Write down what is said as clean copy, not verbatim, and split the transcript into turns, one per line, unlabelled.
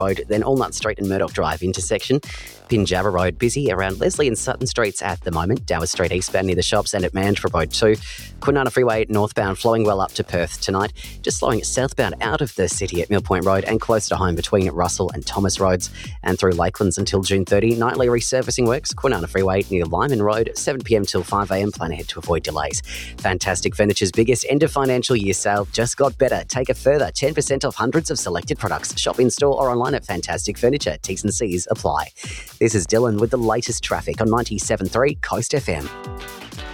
Road, then Allnut Street and Murdoch Drive intersection. Pinjabba Road busy around Leslie and Sutton Streets at the moment. Dowers Street eastbound near the shops and at Mandurah Road too. Kwinana Freeway northbound flowing well up to Perth tonight. Just slowing southbound out of the city at Mill Point Road and close to home between Russell and Thomas Roads and through Lakelands until June 30. Nightly resurfacing works. Kwinana Freeway near Lyman Road, 7pm till 5am. Plan ahead to avoid delays. Fantastic Furniture's biggest end of financial year sale just got better. Take a further 10% off hundreds of selected products. Shop in store or online at Fantastic Furniture. T's and C's apply. This is Dylan with the latest traffic on 97.3 Coast FM.